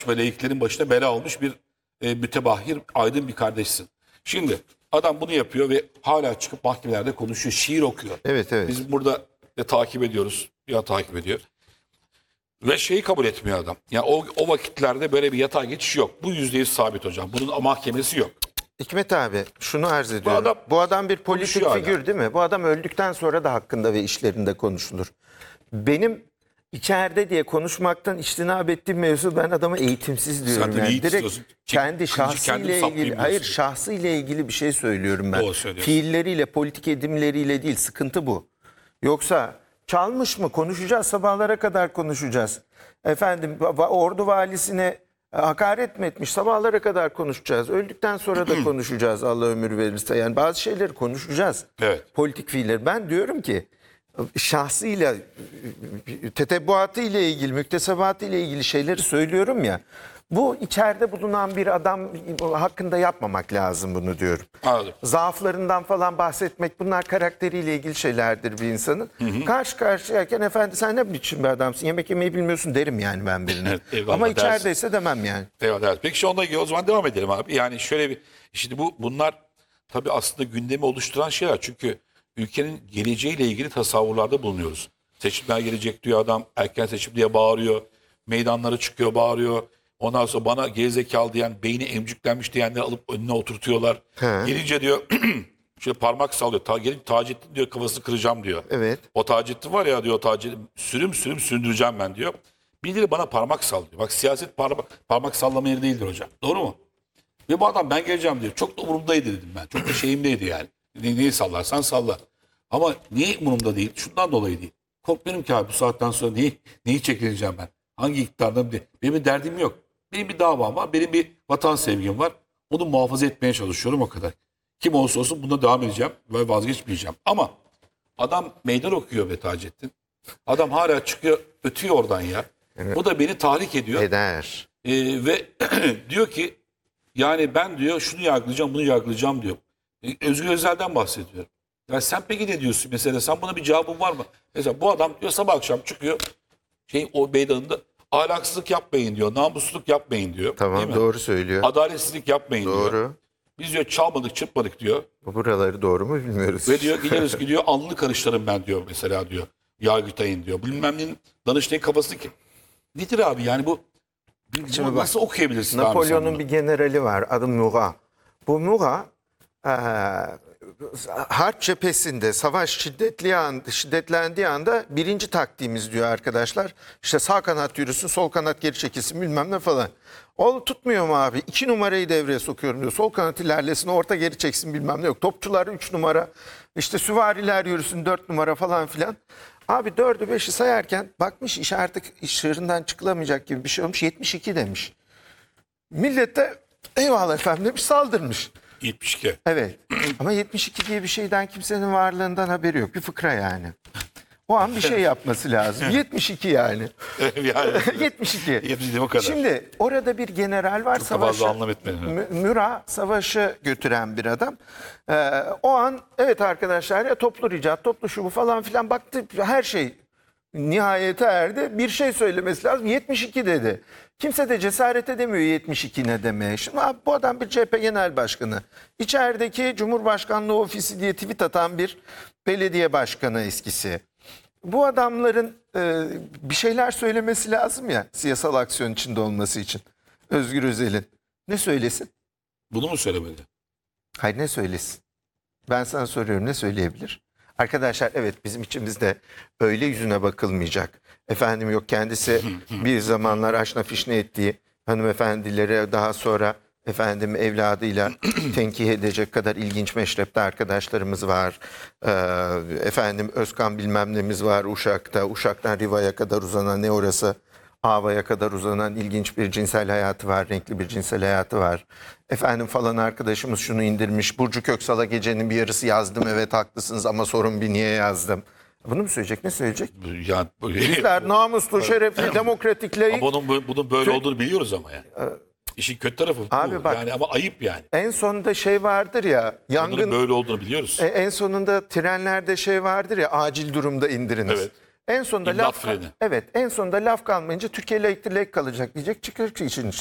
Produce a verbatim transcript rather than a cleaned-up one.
ve laiklerin başına bela olmuş bir e, mütebahhir, aydın bir kardeşsin. Şimdi adam bunu yapıyor ve hala çıkıp mahkemelerde konuşuyor, şiir okuyor. Evet, evet. Biz burada de takip ediyoruz, ya takip ediyor. Ve şeyi kabul etmiyor adam. Yani o, o vakitlerde böyle bir yatay geçiş yok. Bu yüzde yüz sabit hocam. Bunun mahkemesi yok. Hikmet abi şunu arz ediyorum. adam Bu adam bir politik konuşuyor figür hala. değil mi? Bu adam öldükten sonra da hakkında ve işlerinde konuşulur. Benim içeride diye konuşmaktan içtinab ettiğim mevzu, ben adamı eğitimsiz diyorum. Zaten Yani eğitim direkt istiyorsun. kendi Kendim şahsıyla saplayayım ilgili, hayır diyorsun. şahsıyla ilgili bir şey söylüyorum ben. Doğru söylüyorsun. Fiilleriyle, politik edimleriyle değil, sıkıntı bu. Yoksa çalmış mı konuşacağız, sabahlara kadar konuşacağız. Efendim va- ordu valisine hakaret mi etmiş, sabahlara kadar konuşacağız. Öldükten sonra da konuşacağız Allah ömür verirse. Yani bazı şeyleri konuşacağız. Evet. Politik fiiller. Ben diyorum ki şahsıyla, tetebbuatı ile ilgili, müktesebatı ile ilgili şeyleri söylüyorum ya. Bu içeride bulunan bir adam hakkında yapmamak lazım bunu diyorum. Anladım. Zaaflarından falan bahsetmek, bunlar karakteriyle ilgili şeylerdir bir insanın. Karşı karşıyayken efendi sen ne biçim bir adamsın, yemek yemeyi bilmiyorsun derim yani ben birine. Evet, eyvallah Ama dersin. içerideyse demem yani. Eyvallah. Evet. Peki onunla ilgili o zaman devam edelim abi. Yani şöyle bir, şimdi bu bunlar tabii aslında gündemi oluşturan şeyler. Çünkü ülkenin geleceğiyle ilgili tasavvurlarda bulunuyoruz. Seçimler gelecek diyor adam, erken seçim diye bağırıyor. Meydanlara çıkıyor, bağırıyor. Ondan sonra bana gerizekalı diyen, beyni emcüklenmiş diyenleri alıp önüne oturtuyorlar. He. Gelince diyor şöyle parmak sallıyor. Ta, gelin Taceddin diyor, kafasını kıracağım diyor. Evet. O Taceddin var ya diyor, Taceddin sürüm sürüm sündüreceğim ben diyor. Birileri bana parmak sallıyor. Bak siyaset parmak, parmak sallama yeri değildir hocam. Doğru mu? Ve bu adam ben geleceğim diyor. Çok da umurumdaydı dedim ben. Çok da şeyimdeydi yani. Ne, neyi sallarsan salla. Ama niye umurumda değil? Şundan dolayı değil. Korkmuyorum ki abi bu saatten sonra neyi, neyi çekileceğim ben? Hangi iktidardan bir... Benim bir derdim yok. Benim bir davam var. Benim bir vatan sevgim var. Onu muhafaza etmeye çalışıyorum o kadar. Kim olursa olsun buna devam edeceğim ve vazgeçmeyeceğim. Ama adam meydan okuyor be Taceddin. Adam hala çıkıyor, ötüyor oradan ya. Bu da beni tahrik ediyor. Eder. Ee, ve diyor ki yani ben diyor şunu yargılayacağım, bunu yargılayacağım diyor. Ee, Özgür Özel'den bahsediyorum. Ya sen peki ne diyorsun mesela? Sen buna bir cevabın var mı? Mesela bu adam diyor sabah akşam çıkıyor. Şey o meydanında ahlaksızlık yapmayın diyor, namussuzluk yapmayın diyor. Değil Tamam, mi? doğru söylüyor. Adaletsizlik yapmayın diyor. Doğru. Biz diyor çalmadık, çırpmadık diyor. Buraları doğru mu bilmiyoruz. Ve diyor gideriz gidiyor alnını karıştırırım ben diyor mesela diyor. Yargıtay'ın diyor. Bilmem neyin Danıştay'ın kafası ki. Nedir abi yani bu, bu Şimdi bak, nasıl okuyabilirsin abi sen Napolyon'un bunu? bir generali var adı Murat. Bu Murat eee, harp cephesinde savaş şiddetli an, şiddetlendiği anda birinci taktiğimiz diyor arkadaşlar. İşte sağ kanat yürüsün, sol kanat geri çekilsin bilmem ne falan. O tutmuyor mu abi? İki numarayı devreye sokuyorum diyor. Sol kanat ilerlesin, orta geri çeksin bilmem ne yok. Topçular üç numara, işte süvariler yürüsün dört numara falan filan. Abi dördü beşi sayarken bakmış iş artık iş çığırından çıkılamayacak gibi bir şey olmuş. yetmiş iki demiş. Millet de eyvallah efendim demiş, saldırmış. yetmiş iki. Evet ama yetmiş iki diye bir şeyden kimsenin varlığından haberi yok. Bir fıkra yani. O an bir şey yapması lazım. yetmiş iki yani. yani yetmiş iki. yetmiş iki o kadar. Şimdi orada bir general var. Çok da fazla Savaşı, anlam etmedim. Mü- Murat savaşı götüren bir adam. Ee, o an evet arkadaşlar ya toplu ricat, toplu şu bu falan filan baktı her şey nihayete erdi. Bir şey söylemesi lazım. yetmiş iki dedi. Kimse de cesaret edemiyor yetmiş iki ne demeye. Şimdi abi, bu adam bir C H P genel başkanı. İçerideki Cumhurbaşkanlığı ofisi diye tweet atan bir belediye başkanı eskisi. Bu adamların e, bir şeyler söylemesi lazım ya siyasal aksiyon içinde olması için. Özgür Özel'in. Ne söylesin? Bunu mu söylemedi? Hayır, ne söylesin? Ben sana soruyorum, ne söyleyebilir? Arkadaşlar evet, bizim içimizde öyle yüzüne bakılmayacak. Efendim yok, kendisi bir zamanlar aşna fişne ettiği hanımefendilere daha sonra efendim evladıyla tenkih edecek kadar ilginç meşrepte arkadaşlarımız var. Ee, efendim Özkan bilmem nemiz var Uşak'ta. Uşak'tan Riva'ya kadar uzanan, ne orası? Ava'ya kadar uzanan ilginç bir cinsel hayatı var, renkli bir cinsel hayatı var. Efendim falan arkadaşımız şunu indirmiş. Burcu Köksal'a gecenin bir yarısı yazdım, evet haklısınız ama sorun bir niye yazdım. Bunu mu söyleyecek, ne söyleyecek? Yani Bizler namuslu, şerefli, demokratik, layık. ama bunun, bu- bunun böyle olduğunu biliyoruz ama yani. İşin kötü tarafı bu. Abi bak- yani ama ayıp yani. En sonunda şey vardır ya, Bunların yangın. böyle olduğunu biliyoruz. E, En sonunda trenlerde şey vardır ya, acil durumda indiriniz. Evet. En sonunda İmdat laf freni. evet en sonunda laf kalmayınca Türkiye layıktır layık kalacak diyecek çıkar işin